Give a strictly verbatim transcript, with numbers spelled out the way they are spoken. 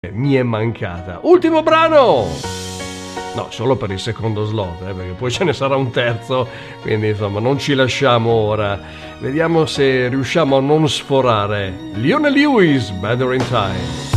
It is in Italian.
Mi è mancata. Ultimo brano! No, solo per il secondo slot, eh, perché poi ce ne sarà un terzo, quindi insomma non ci lasciamo ora. Vediamo se riusciamo a non sforare. Leona Lewis, Better in Time.